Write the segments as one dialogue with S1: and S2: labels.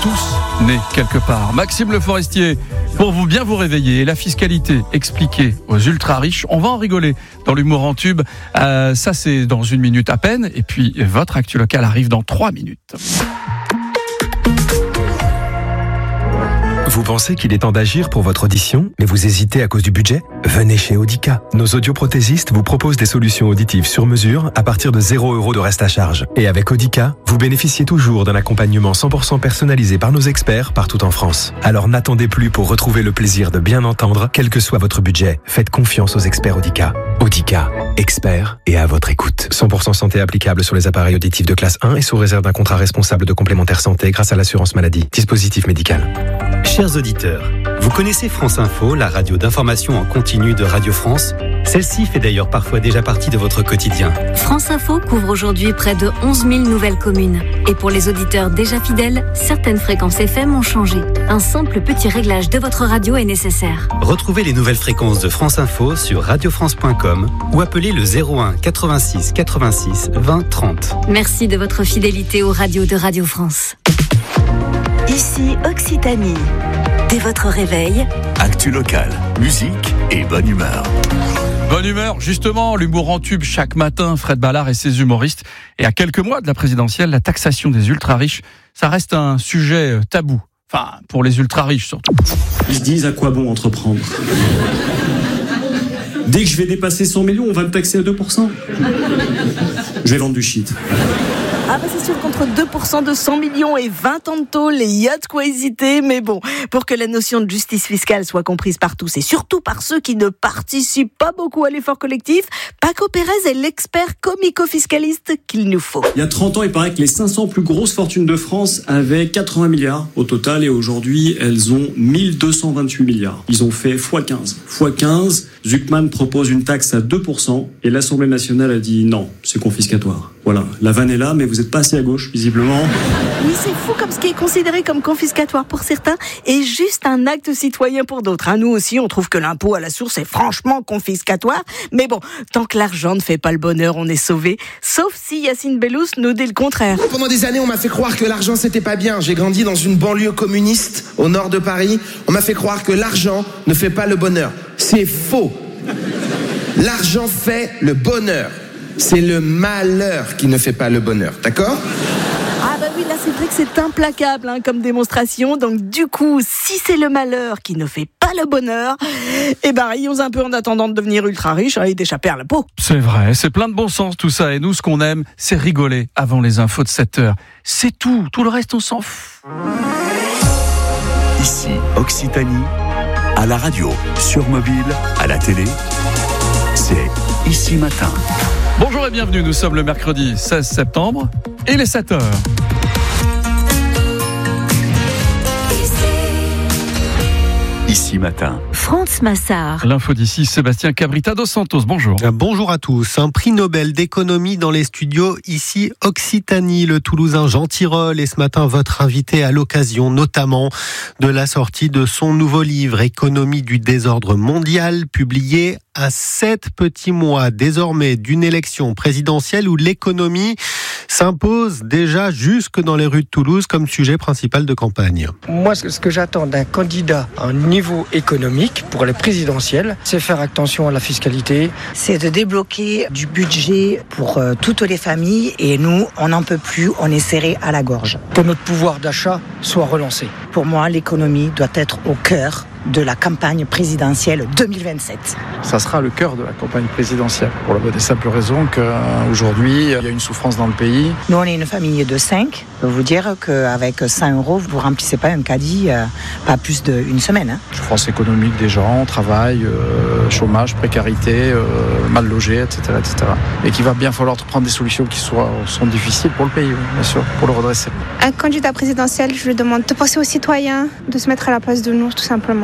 S1: tous nés quelque part. Maxime Le Forestier, pour bien vous réveiller, la fiscalité expliquée aux ultra-riches, on va en rigoler dans l'humour en tube. Ça, c'est dans 1 minute à peine. Et puis, votre actu local arrive dans 3 minutes.
S2: Vous pensez qu'il est temps d'agir pour votre audition, mais vous hésitez à cause du budget ? Venez chez Audica. Nos audioprothésistes vous proposent des solutions auditives sur mesure à partir de 0 € de reste à charge. Et avec Audica, vous bénéficiez toujours d'un accompagnement 100% personnalisé par nos experts partout en France. Alors n'attendez plus pour retrouver le plaisir de bien entendre, quel que soit votre budget. Faites confiance aux experts Audica. Audica, experts et à votre écoute. 100% santé applicable sur les appareils auditifs de classe 1 et sous réserve d'un contrat responsable de complémentaire santé grâce à l'assurance maladie. Dispositif médical.
S3: Chers auditeurs, vous connaissez France Info, la radio d'information en continu de Radio France ? Celle-ci fait d'ailleurs parfois déjà partie de votre quotidien.
S4: France Info couvre aujourd'hui près de 11 000 nouvelles communes. Et pour les auditeurs déjà fidèles, certaines fréquences FM ont changé. Un simple petit réglage de votre radio est nécessaire.
S3: Retrouvez les nouvelles fréquences de France Info sur radiofrance.com ou appelez le 01 86 86 20 30.
S4: Merci de votre fidélité aux radios de Radio France.
S5: Ici Occitanie. Dès votre réveil,
S6: actu locale, musique et bonne humeur.
S1: Bonne humeur, justement, l'humour en tube chaque matin, Fred Ballard et ses humoristes. Et à quelques mois de la présidentielle, la taxation des ultra-riches, ça reste un sujet tabou. Enfin, pour les ultra-riches surtout.
S7: Ils se disent à quoi bon entreprendre. Dès que je vais dépasser 100 millions, on va me taxer à 2%. Je vais vendre du shit.
S8: Ah bah c'est sûr, contre 2% de 100 millions et 20 ans de taux, il y a de quoi hésiter. Mais bon, pour que la notion de justice fiscale soit comprise par tous et surtout par ceux qui ne participent pas beaucoup à l'effort collectif, Paco Pérez est l'expert comico-fiscaliste qu'il nous faut.
S7: Il y a 30 ans, il paraît que les 500 plus grosses fortunes de France avaient 80 milliards au total et aujourd'hui, elles ont 1228 milliards. Ils ont fait x15. x15, Zuckman propose une taxe à 2% et l'Assemblée nationale a dit non, c'est confiscatoire. Voilà, la vanne est là, mais vous n'êtes pas assez à gauche, visiblement.
S8: Oui, c'est fou comme ce qui est considéré comme confiscatoire pour certains est juste un acte citoyen pour d'autres. Nous aussi, on trouve que l'impôt à la source est franchement confiscatoire. Mais bon, tant que l'argent ne fait pas le bonheur, on est sauvé. Sauf si Yacine Bellous nous dit le contraire.
S9: Pendant des années, on m'a fait croire que l'argent, c'était pas bien. J'ai grandi dans une banlieue communiste au nord de Paris. On m'a fait croire que l'argent ne fait pas le bonheur. C'est faux. L'argent fait le bonheur. C'est le malheur qui ne fait pas le bonheur, d'accord ?
S8: Ah bah oui, là c'est vrai que c'est implacable comme démonstration. Donc du coup, si c'est le malheur qui ne fait pas le bonheur, rions un peu en attendant de devenir ultra riche et d'échapper à l'impôt.
S1: C'est vrai, c'est plein de bon sens tout ça. Et nous, ce qu'on aime, c'est rigoler avant les infos de 7h. C'est tout le reste on s'en fout.
S6: Ici Occitanie, à la radio, sur mobile, à la télé, c'est Ici Matin.
S1: Bonjour et bienvenue, nous sommes le mercredi 16 septembre et il est 7h.
S6: Ici Matin.
S4: France Massard.
S1: L'info d'ici, Sébastien Cabrita dos Santos, bonjour.
S10: Bonjour à tous. Un prix Nobel d'économie dans les studios ici Occitanie, le Toulousain Jean Tirole est ce matin votre invité à l'occasion notamment de la sortie de son nouveau livre Économie du désordre mondial, publié à 7 petits mois désormais d'une élection présidentielle où l'économie s'impose déjà jusque dans les rues de Toulouse comme sujet principal de campagne.
S11: Moi, ce que j'attends d'un candidat à un niveau économique pour les présidentielles, c'est faire attention à la fiscalité.
S12: C'est de débloquer du budget pour toutes les familles et nous, on n'en peut plus, on est serré à la gorge.
S11: Que notre pouvoir d'achat soit relancé.
S12: Pour moi, l'économie doit être au cœur de la campagne présidentielle 2027.
S13: Ça sera le cœur de la campagne présidentielle, pour la bonne et simple raison qu'aujourd'hui, il y a une souffrance dans le pays.
S12: Nous, on est une famille de 5. Je peux vous dire qu'avec 100 €, vous ne remplissez pas un caddie, pas plus d'une semaine.
S13: Souffrance économique des gens, travail, chômage, précarité, mal logés, etc., etc. Et qu'il va bien falloir prendre des solutions qui sont difficiles pour le pays, bien sûr, pour le redresser.
S14: Un candidat présidentiel, je lui demande de penser aux citoyens, de se mettre à la place de nous, tout simplement.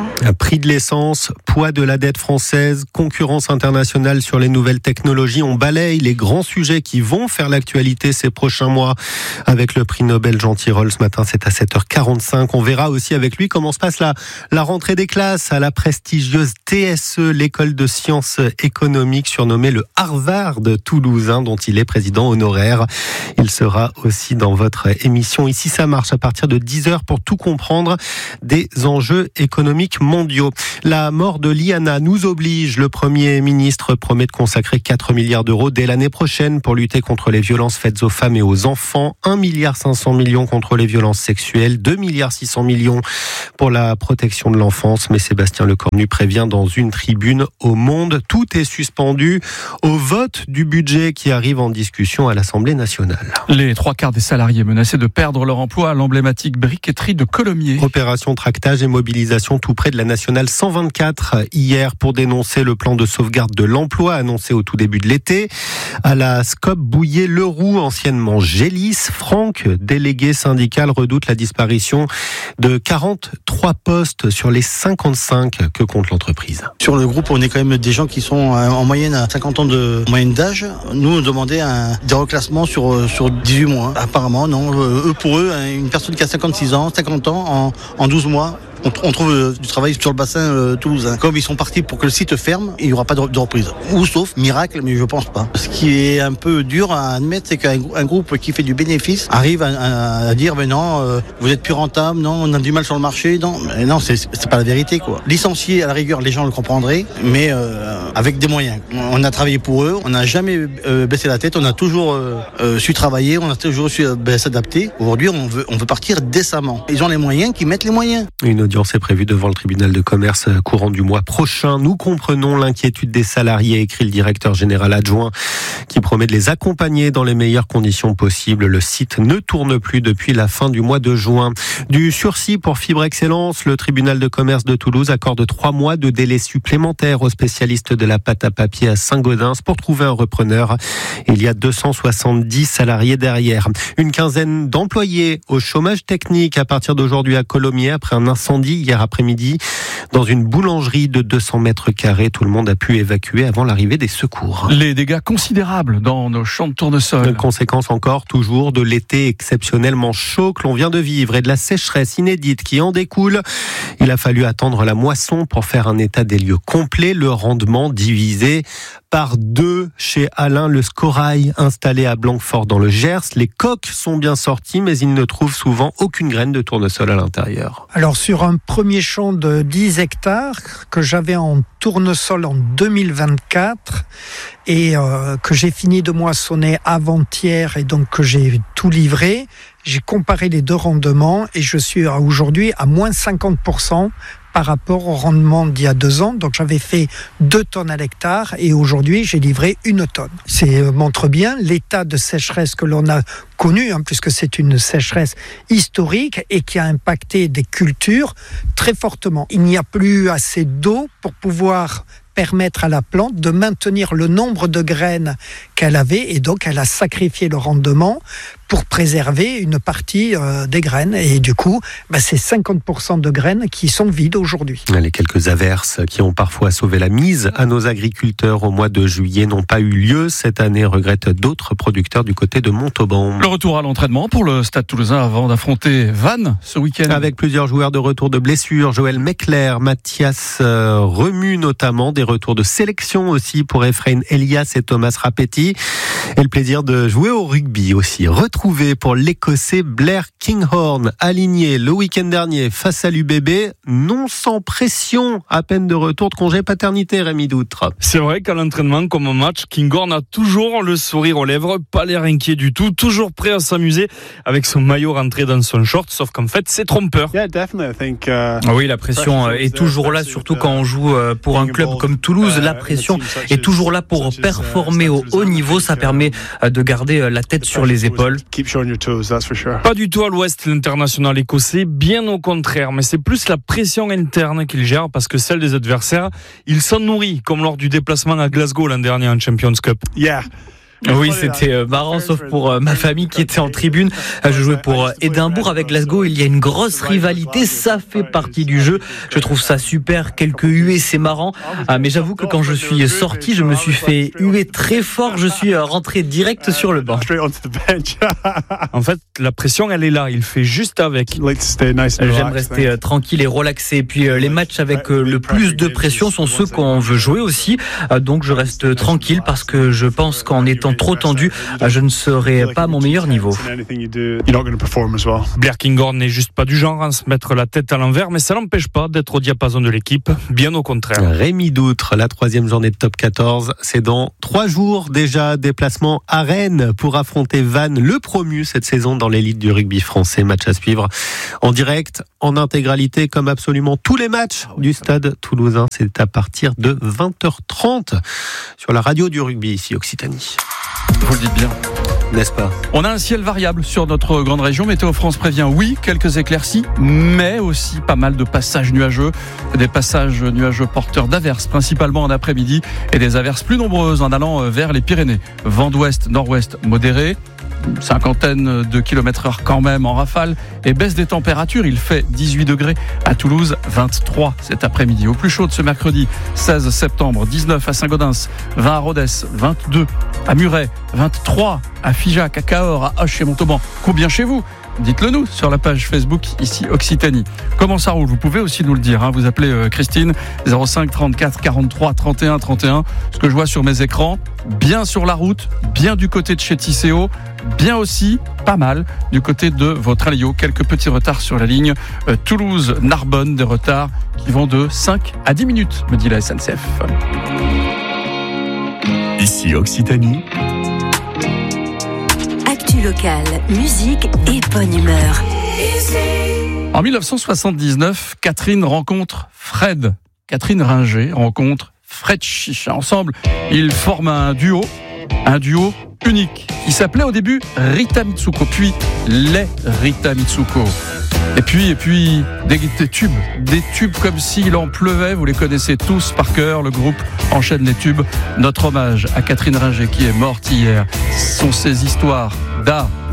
S10: Prix de l'essence, poids de la dette française, concurrence internationale sur les nouvelles technologies. On balaye les grands sujets qui vont faire l'actualité ces prochains mois avec le prix Nobel Jean Tirole. Ce matin, c'est à 7h45. On verra aussi avec lui comment se passe la rentrée des classes à la prestigieuse TSE, l'école de sciences économiques surnommée le Harvard toulousain, dont il est président honoraire. Il sera aussi dans votre émission Ici ça marche à partir de 10h pour tout comprendre des enjeux économiques mondiaux. La mort de Liana nous oblige. Le Premier ministre promet de consacrer 4 milliards d'euros dès l'année prochaine pour lutter contre les violences faites aux femmes et aux enfants. 1,5 milliard contre les violences sexuelles, 2,6 milliards pour la protection de l'enfance. Mais Sébastien Lecornu prévient dans une tribune au Monde, tout est suspendu au vote du budget qui arrive en discussion à l'Assemblée nationale.
S1: Les 3/4 des salariés menacés de perdre leur emploi à l'emblématique briqueterie de Colomiers.
S10: Opération tractage et mobilisation tout près de la nationale 124 hier pour dénoncer le plan de sauvegarde de l'emploi annoncé au tout début de l'été. À la SCOP Bouillé-Leroux, anciennement Gélis, Franck, délégué syndical, redoute la disparition de 43 postes sur les 55 que compte l'entreprise.
S14: Sur le groupe, on est quand même des gens qui sont en moyenne à 50 ans de moyenne d'âge. Nous, on demandait des reclassements sur 18 mois. Apparemment, non. Pour eux, une personne qui a 56 ans, 50 ans, en 12 mois, on trouve du travail sur le bassin toulousain. Comme ils sont partis pour que le site ferme, il n'y aura pas de reprise. Ou sauf miracle, mais je pense pas. Ce qui est un peu dur à admettre, c'est qu'un groupe qui fait du bénéfice arrive à dire mais non, vous êtes plus rentable, non, on a du mal sur le marché, non, mais non, c'est pas la vérité quoi. Licencier à la rigueur, les gens le comprendraient, mais avec des moyens. On a travaillé pour eux, on n'a jamais baissé la tête, on a toujours su travailler, on a toujours su s'adapter. Aujourd'hui, on veut partir décemment. Ils ont les moyens, qu'ils mettent les moyens.
S10: Une audience est prévue devant le tribunal de commerce courant du mois prochain. Nous comprenons l'inquiétude des salariés, écrit le directeur général adjoint, qui promet de les accompagner dans les meilleures conditions possibles. Le site ne tourne plus depuis la fin du mois de juin. Du sursis pour Fibre Excellence, le tribunal de commerce de Toulouse accorde 3 mois de délai supplémentaire aux spécialistes de la pâte à papier à Saint-Gaudens pour trouver un repreneur. Il y a 270 salariés derrière. Une quinzaine d'employés au chômage technique à partir d'aujourd'hui à Colomiers après un incendie hier après-midi dans une boulangerie de 200 mètres carrés. Tout le monde a pu évacuer avant l'arrivée des secours.
S1: Les dégâts considérables dans nos champs de tournesol.
S10: Conséquence encore toujours de l'été exceptionnellement chaud que l'on vient de vivre et de la sécheresse inédite qui en découle. Il a fallu attendre la moisson pour faire un état des lieux complet. Le rendement divisé par 2 chez Alain Le Scorail, installé à Blanquefort dans le Gers. Les coques sont bien sorties, mais ils ne trouvent souvent aucune graine de tournesol à l'intérieur.
S11: Alors sur un premier champ de 10 hectares que j'avais en tournesol en 2024 et que j'ai fini de moissonner avant-hier et donc que j'ai tout livré, j'ai comparé les deux rendements et je suis aujourd'hui à moins 50% par rapport au rendement d'il y a 2 ans. Donc j'avais fait 2 tonnes à l'hectare et aujourd'hui j'ai livré 1 tonne. Ça montre bien l'état de sécheresse que l'on a connu, puisque c'est une sécheresse historique et qui a impacté des cultures très fortement. Il n'y a plus assez d'eau pour pouvoir permettre à la plante de maintenir le nombre de graines qu'elle avait et donc elle a sacrifié le rendement pour préserver une partie des graines et du coup c'est 50% de graines qui sont vides aujourd'hui.
S10: Les quelques averses qui ont parfois sauvé la mise à nos agriculteurs au mois de juillet n'ont pas eu lieu cette année, regrettent d'autres producteurs du côté de Montauban.
S1: Le retour à l'entraînement pour le Stade Toulousain avant d'affronter Vannes ce week-end.
S10: Avec plusieurs joueurs de retour de blessures, Joël Meckler, Mathias Remu notamment, des retours de sélection aussi pour Ephraim Elias et Thomas Rapetti. Et le plaisir de jouer au rugby aussi. Retrouvé pour l'Écossais Blair Kinghorn, aligné le week-end dernier face à l'UBB, non sans pression, à peine de retour de congé paternité, Rémi Doutre.
S15: C'est vrai qu'à l'entraînement, comme au match, Kinghorn a toujours le sourire aux lèvres, pas l'air inquiet du tout, toujours prêt à s'amuser avec son maillot rentré dans son short, sauf qu'en fait, c'est trompeur.
S16: Oui, la pression est toujours là, surtout quand on joue pour un club comme Toulouse. La pression est toujours là pour performer au haut niveau. Ça permet de garder la tête sur les épaules.
S15: Pas du tout à l'ouest, l'international écossais, bien au contraire. Mais c'est plus la pression interne qu'il gère parce que celle des adversaires, il s'en nourrit, comme lors du déplacement à Glasgow l'an dernier en Champions Cup.
S16: Oui, c'était marrant, sauf pour ma famille qui était en tribune. Je jouais pour Édimbourg avec Glasgow. Il y a une grosse rivalité, ça fait partie du jeu. Je trouve ça super, quelques huées, c'est marrant. Mais j'avoue que quand je suis sorti, je me suis fait huer très fort. Je suis rentré direct sur le banc.
S15: En fait, la pression, elle est là. Il fait juste avec.
S16: J'aime rester tranquille et relaxé. Et puis les matchs avec le plus de pression sont ceux qu'on veut jouer aussi. Donc je reste tranquille parce que je pense qu'en étant trop tendu, je ne serai pas à mon meilleur niveau.
S15: Blair Kinghorn n'est juste pas du genre à se mettre la tête à l'envers, mais ça n'empêche pas d'être au diapason de l'équipe, bien au contraire.
S10: Rémi Doutre, la 3e journée de Top 14, c'est dans 3 jours déjà. Déplacement à Rennes pour affronter Vannes, le promu cette saison dans l'élite du rugby français. Match à suivre en direct, en intégralité, comme absolument tous les matchs du Stade Toulousain. C'est à partir de 20h30 sur la radio du rugby ici Occitanie.
S1: Vous le dites bien.
S10: N'est-ce pas ?
S1: On a un ciel variable sur notre grande région. Météo France prévient, oui, quelques éclaircies, mais aussi pas mal de passages nuageux. Des passages nuageux porteurs d'averses, principalement en après-midi, et des averses plus nombreuses en allant vers les Pyrénées. Vent d'ouest, nord-ouest modéré. 50 de km/h quand même en rafale, et baisse des températures. Il fait 18 degrés à Toulouse, 23 cet après-midi. Au plus chaud de ce mercredi 16 septembre, 19 à Saint-Gaudens, 20 à Rodez, 22 à Muret, 23 à Figeac, à Cahors, à Auch et Montauban. Combien chez vous ? Dites-le nous sur la page Facebook ici Occitanie. Comment ça roule ? Vous pouvez aussi nous le dire. Vous appelez Christine 05 34 43 31 31. Ce que je vois sur mes écrans, bien sur la route, bien du côté de chez Tisséo, bien aussi, pas mal, du côté de votre Alio. Quelques petits retards sur la ligne Toulouse-Narbonne, des retards qui vont de 5 à 10 minutes, me dit la SNCF.
S6: Ici Occitanie.
S5: Local, musique et bonne humeur.
S1: En 1979, Catherine rencontre Fred. Catherine Ringer rencontre Fred Chicha. Ensemble, ils forment un duo unique qui s'appelait au début Rita Mitsuko, puis les Rita Mitsuko. Et puis des tubes comme s'il en pleuvait. Vous les connaissez tous par cœur. Le groupe enchaîne les tubes. Notre hommage à Catherine Ringer qui est morte hier. Ce sont ces histoires d'art,